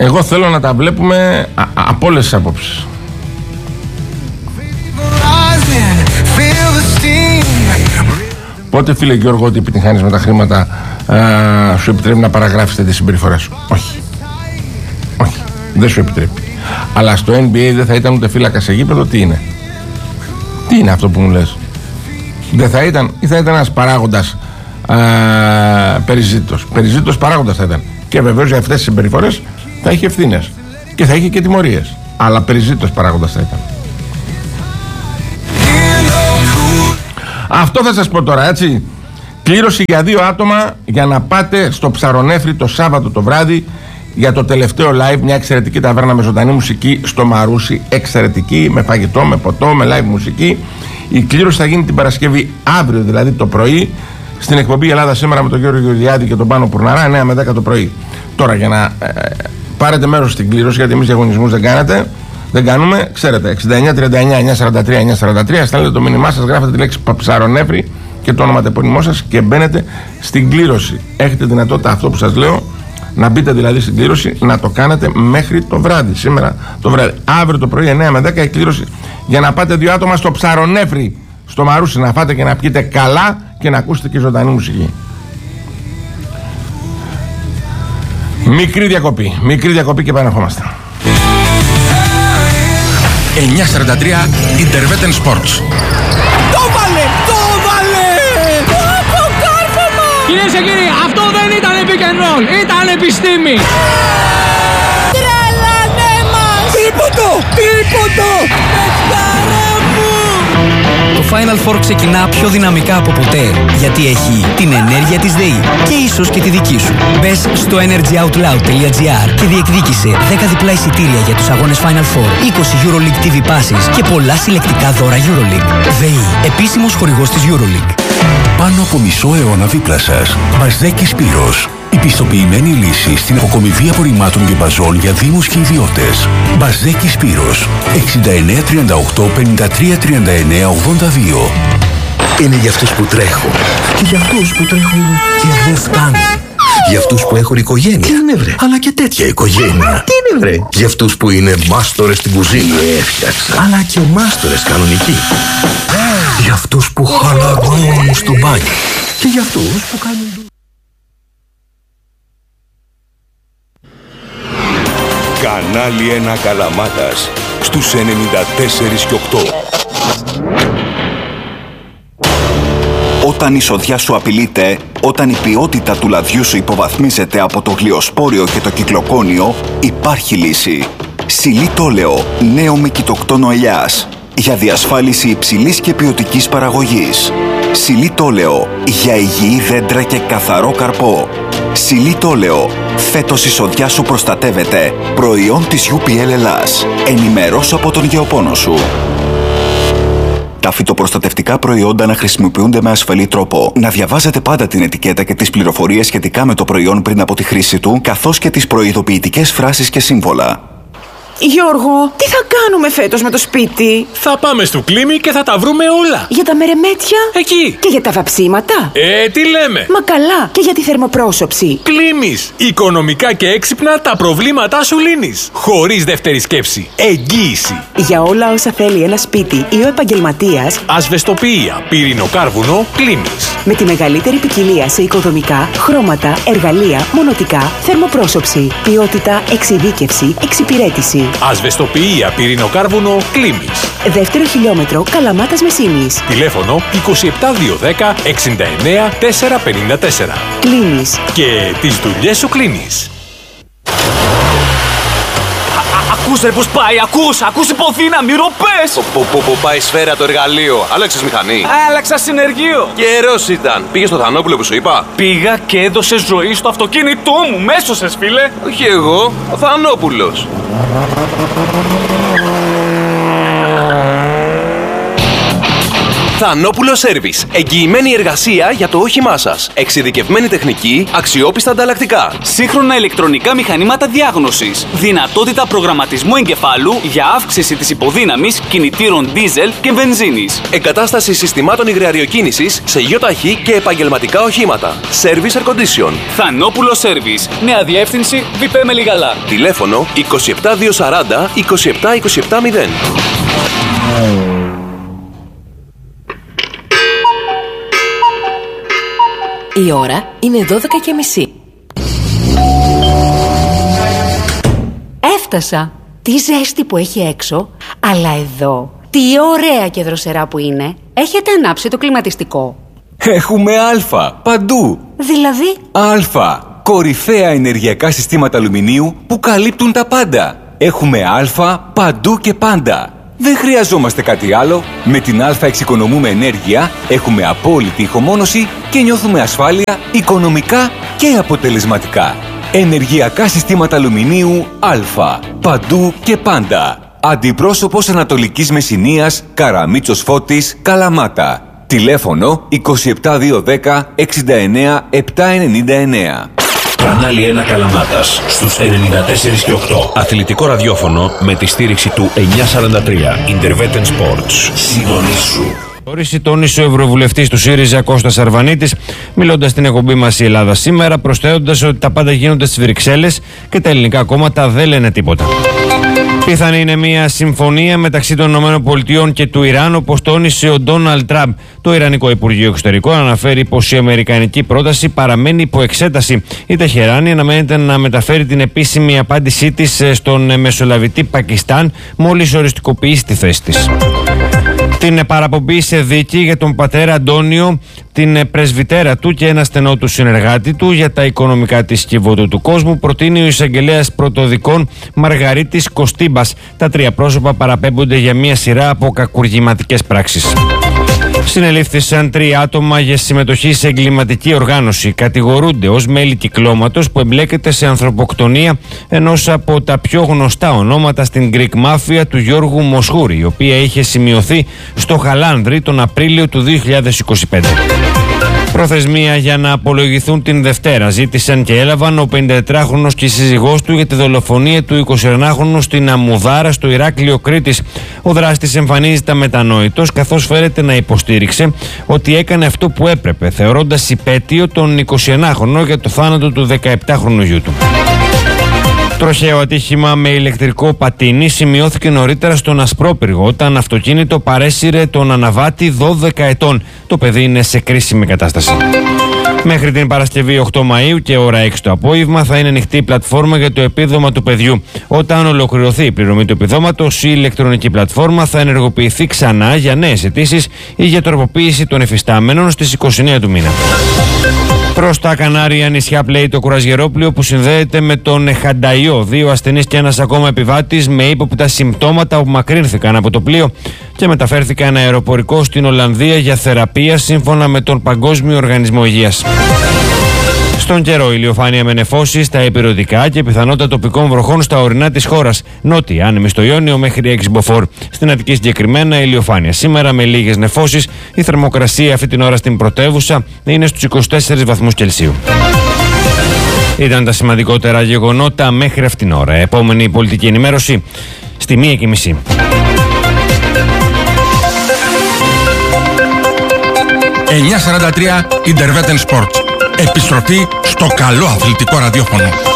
Εγώ θέλω να τα βλέπουμε από όλες τις απόψεις. Πότε, φίλε Γιώργο, ότι επιτυχάνεις με τα χρήματα σου επιτρέπει να παραγράφεις τέτοιες συμπεριφορές? Όχι. Όχι, δεν σου επιτρέπει. Αλλά στο NBA δεν θα ήταν ούτε φύλακα σε γήπεδο. Τι είναι? Τι είναι αυτό που μου λες? Δεν θα ήταν, ή θα ήταν ένας παράγοντας περιζήτητος? Περιζήτητος παράγοντας θα ήταν. Και βεβαίως για αυτές τις συμπεριφορές θα είχε ευθύνες και θα είχε και τιμωρίες. Αλλά περιζήτητος παράγοντας θα ήταν. Αυτό θα σας πω τώρα, έτσι. Κλήρωση για 2 άτομα για να πάτε στο Ψαρονέφρι το Σάββατο το βράδυ για το τελευταίο live. Μια εξαιρετική ταβέρνα με ζωντανή μουσική στο Μαρούσι. Εξαιρετική, με φαγητό, με ποτό, με live μουσική. Η κλήρωση θα γίνει την Παρασκευή, αύριο δηλαδή το πρωί, στην εκπομπή Ελλάδα Σήμερα με τον Γιώργο Γεωργιάδη και τον Πάνο Πουρναρά, 9 με 10 το πρωί. Τώρα, για να πάρετε μέρος στην κλήρωση, γιατί εμείς διαγωνισμούς δεν κάνουμε, ξέρετε, 6939-943-943, στέλνετε το μήνυμά σας, γράφετε τη λέξη Ψαρονέφρι και το όνομα τεπώνυμό σας και μπαίνετε στην κλήρωση. Έχετε δυνατότητα, αυτό που σας λέω, να μπείτε δηλαδή στην κλήρωση, να το κάνετε μέχρι το βράδυ. Σήμερα το βράδυ. Αύριο το πρωί 9 με 10 η κλήρωση για να πάτε 2 άτομα στο Ψαρονέφρι, στο Μαρούσι, να φάτε και να πιείτε καλά και να ακούσετε και ζωντανή μουσική. Μικρή διακοπή και επανερχόμαστε. 943 Interveten Sports. Το βάλε! Το κάρφωμα! Κυρίες και κύριοι, αυτό δεν ήταν pick and roll, ήταν επιστήμη! Τρελάνε μας! Τίποτο! Το Final Four ξεκινά πιο δυναμικά από ποτέ, γιατί έχει την ενέργεια της ΔΕΗ και ίσως και τη δική σου. Μπες στο energyoutloud.gr και διεκδίκησε 10 διπλά εισιτήρια για τους αγώνες Final Four, 20 EuroLeague TV passes και πολλά συλλεκτικά δώρα EuroLeague. ΔΕΗ, επίσημος χορηγός της EuroLeague. Πάνω από μισό αιώνα δίπλα σας. Μπαζδέκη Σπύρος. Η πιστοποιημένη λύση στην αποκομιδή απορριμμάτων και μπαζών για δήμους και ιδιώτες. Μπαζδέκη Σπύρος. 6938 53 39 82. Είναι για αυτούς που τρέχουν. Και για αυτούς που τρέχουν και δεν φτάνουν. Για αυτούς που έχουν οικογένεια. Τι είναι βρε? Αλλά και τέτοια οικογένεια. Τι είναι βρε? Για αυτούς που είναι μάστορες στην κουζίνα. Έφτιαξα. Αλλά και μάστορες κανονικοί. Για αυτούς που χαλαρώνουν στο μπάνιο. Και για αυτούς που κάνουν... Κανάλι 1 Καλαμάτας στους 94 και 8. Όταν η σοδιά σου απειλείται, όταν η ποιότητα του λαδιού σου υποβαθμίζεται από το γλυοσπόριο και το κυκλοκόνιο, υπάρχει λύση. Σιλί Τόλεο, νέο με κοιτοκτόνο ελιάς. Για διασφάλιση υψηλής και ποιοτικής παραγωγής. Σιλί Τόλεο, για υγιή δέντρα και καθαρό καρπό. Σιλί Τόλεο, φέτος η σοδιά σου προστατεύεται. Προϊόν της UPL Ελλάς. Ενημερώσου από τον γεωπόνο σου. Τα φυτοπροστατευτικά προϊόντα να χρησιμοποιούνται με ασφαλή τρόπο. Να διαβάζετε πάντα την ετικέτα και τις πληροφορίες σχετικά με το προϊόν πριν από τη χρήση του, καθώς και τις προειδοποιητικές φράσεις και σύμβολα. Γιώργο, τι θα κάνουμε φέτος με το σπίτι? Θα πάμε στο Κλίμι και θα τα βρούμε όλα. Για τα μερεμέτια? Εκεί. Και για τα βαψίματα? Τι λέμε? Μα καλά, και για τη θερμοπρόσωψη. Κλίμις. Οικονομικά και έξυπνα τα προβλήματά σου λύνεις. Χωρίς δεύτερη σκέψη. Εγγύηση. Για όλα όσα θέλει ένα σπίτι ή ο επαγγελματίας. Ασβεστοποιία, πυρηνοκάρβουνο, Κλίμις. Με τη μεγαλύτερη ποικιλία σε οικοδομικά, χρώματα, εργαλεία, μονοτικά, θερμοπρόσωψη. Ποιότητα, εξειδίκευση, εξυπηρέτηση. Ασβεστοποιία, πυρηνοκάρβουνο, Κλίμις. Δεύτερο χιλιόμετρο, Καλαμάτας Μεσίνης. Τηλέφωνο 27210 69 454. Κλίμις. Και τις δουλειές σου κλείνεις. Ακούς ρε πως πάει, ακούς υποδύναμη, ροπές! Που πάει σφαίρα το εργαλείο. Άλλαξες μηχανή? Άλλαξα συνεργείο. Καιρός ήταν. Πήγες στο Θανόπουλο που σου είπα? Πήγα και έδωσε ζωή στο αυτοκίνητό μου. Μέσωσες φίλε. Όχι εγώ, ο Θανόπουλος. Θανόπουλο Σέρβις. Εγγυημένη εργασία για το όχημά σας. Εξειδικευμένη τεχνική, αξιόπιστα ανταλλακτικά. Σύγχρονα ηλεκτρονικά μηχανήματα διάγνωσης. Δυνατότητα προγραμματισμού εγκεφάλου για αύξηση της υποδύναμης κινητήρων δίζελ και βενζίνης. Εγκατάσταση συστημάτων υγραεριοκίνησης σε ΙΟΤΑΧΗ και επαγγελματικά οχήματα. Service Air Condition. Θανόπουλο Σέρβις. Νέα διεύθυνση Βιπέ Μελιγαλά. Τηλέφωνο 27240 27270. Η ώρα είναι 12:30. Έφτασα. Τι ζέστη που έχει έξω, αλλά εδώ τι ωραία και δροσερά που είναι. Έχετε ανάψει το κλιματιστικό? Έχουμε Α παντού. Δηλαδή? Α. Κορυφαία ενεργειακά συστήματα αλουμινίου που καλύπτουν τα πάντα. Έχουμε Α παντού και πάντα. Δεν χρειαζόμαστε κάτι άλλο. Με την Α εξοικονομούμε ενέργεια, έχουμε απόλυτη ηχομόνωση και νιώθουμε ασφάλεια οικονομικά και αποτελεσματικά. Ενεργειακά συστήματα αλουμινίου Α. Παντού και πάντα. Αντιπρόσωπος Ανατολικής Μεσσηνίας, Καραμίτσος Φώτης, Καλαμάτα. Τηλέφωνο 27210 69 799. Κανάλι 1 Καλαμάτας στους 94 και 8. Αθλητικό ραδιόφωνο με τη στήριξη του 943. Intervetten Sports. Συντονίσου. Τόνισε ο Ευρωβουλευτής του ΣΥΡΙΖΑ Κώστας Αρβανίτης, μιλώντας στην εκπομπή μας Η Ελλάδα Σήμερα, προσθέτοντας ότι τα πάντα γίνονται στις Βρυξέλλες και τα ελληνικά κόμματα δεν λένε τίποτα. Πιθανή είναι μια συμφωνία μεταξύ των ΗΠΑ και του Ιράν, όπως τόνισε ο Ντόναλντ Τραμπ. Το Ιρανικό Υπουργείο Εξωτερικών αναφέρει πως η αμερικανική πρόταση παραμένει υπό εξέταση. Η Τεχεράνη αναμένεται να μεταφέρει την επίσημη απάντησή της στον μεσολαβητή Πακιστάν μόλις οριστικοποιήσει τη θέση της. Την παραπομπή σε δίκη για τον πατέρα Αντώνιο, την πρεσβυτέρα του και ένα στενό του συνεργάτη του για τα οικονομικά της κυβωτού του κόσμου προτείνει ο εισαγγελέας πρωτοδικών Μαργαρίτης Κωστίμπας. Τα τρία πρόσωπα παραπέμπονται για μια σειρά από κακουργηματικές πράξεις. Συνελήφθησαν 3 άτομα για συμμετοχή σε εγκληματική οργάνωση. Κατηγορούνται ως μέλη κυκλώματος που εμπλέκεται σε ανθρωποκτονία ενός από τα πιο γνωστά ονόματα στην Greek Mafia του Γιώργου Μοσχούρη, η οποία είχε σημειωθεί στο Χαλάνδρι τον Απρίλιο του 2025. Προθεσμία για να απολογηθούν την Δευτέρα ζήτησαν και έλαβαν ο 54χρονος και η σύζυγός του για τη δολοφονία του 21χρονου στην Αμμουδάρα στο Ηράκλειο Κρήτης. Ο δράστης εμφανίζεται αμετανόητος, καθώς φέρεται να υποστήριξε ότι έκανε αυτό που έπρεπε, θεωρώντας υπέτειο τον 21χρονο για το θάνατο του 17χρονου γιού του. Τροχαίο ατύχημα με ηλεκτρικό πατίνι σημειώθηκε νωρίτερα στον Ασπρόπυργο όταν αυτοκίνητο παρέσυρε τον αναβάτη 12 ετών. Το παιδί είναι σε κρίσιμη κατάσταση. Μέχρι την Παρασκευή 8 Μαΐου και ώρα 6 το απόγευμα θα είναι ανοιχτή η πλατφόρμα για το επίδομα του παιδιού. Όταν ολοκληρωθεί η πληρωμή του επιδόματος, η ηλεκτρονική πλατφόρμα θα ενεργοποιηθεί ξανά για νέες αιτήσεις ή για τροποποίηση των εφιστάμενων στις 29 του μήνα. Προς τα Κανάρια νησιά πλέει το κουρασγερόπλοιο που συνδέεται με τον Χανταϊό. 2 ασθενείς και ένας ακόμα επιβάτης με ύποπτα συμπτώματα απομακρύνθηκαν από το πλοίο και μεταφέρθηκαν αεροπορικό στην Ολλανδία για θεραπεία σύμφωνα με τον Παγκόσμιο Οργανισμό Υγείας. Στον καιρό, ηλιοφάνεια με νεφώσεις στα ηπειρωτικά και πιθανότητα τοπικών βροχών στα ορεινά της χώρας. Νότια άνεμη στο Ιόνιο μέχρι 6 μποφόρ. Στην Αττική συγκεκριμένα ηλιοφάνεια. Σήμερα με λίγες νεφώσεις. Η θερμοκρασία αυτή την ώρα στην πρωτεύουσα είναι στους 24 βαθμούς Κελσίου. Ήταν τα σημαντικότερα γεγονότα μέχρι αυτήν την ώρα. Επόμενη πολιτική ενημέρωση στη 1:30. «943 Intervetten Sports». Επιστροφή στο καλό αθλητικό ραδιόφωνο.